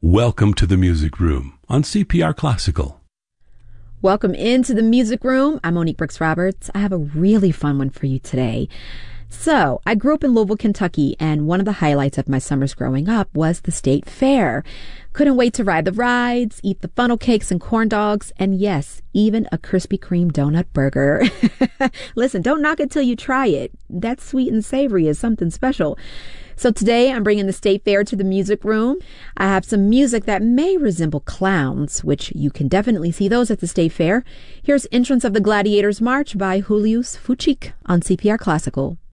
Welcome to the Music Room on CPR Classical. Welcome into the Music Room. I'm Monique Brooks Roberts. I have a really fun one for you today. So, I grew up in Louisville, Kentucky, and one of the highlights of my summers growing up was the State Fair. Couldn't wait to ride the rides, eat the funnel cakes and corn dogs, and yes, even a Krispy Kreme donut burger. Listen, don't knock it till you try it. That sweet and savory is something special. So today I'm bringing the State Fair to the Music Room. I have some music that may resemble clowns, which you can definitely see those at the State Fair. Here's Entrance of the Gladiators March by Julius Fuchik on CPR Classical.